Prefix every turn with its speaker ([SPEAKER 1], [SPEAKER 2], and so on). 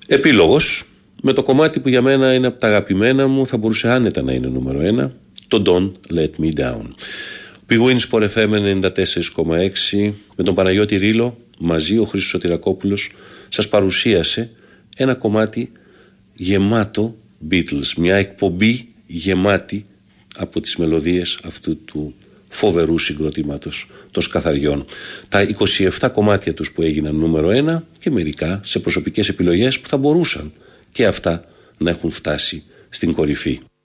[SPEAKER 1] Επίλογος με το κομμάτι που για μένα είναι από τα αγαπημένα μου, θα μπορούσε άνετα να είναι νούμερο 1, το Don't Let Me Down. Πηγουίνι Sport FM 94,6 με τον Παναγιώτη Ρήλο μαζί, ο Χρήστος Σωτηρακόπουλος σας παρουσίασε ένα κομμάτι γεμάτο Beatles, μια εκπομπή γεμάτη από τις μελωδίες αυτού του φοβερού συγκροτήματος των Σκαθαριών. Τα 27 κομμάτια τους που έγιναν νούμερο 1 και μερικά σε προσωπικές επιλογές που θα μπορούσαν και αυτά να έχουν φτάσει στην κορυφή.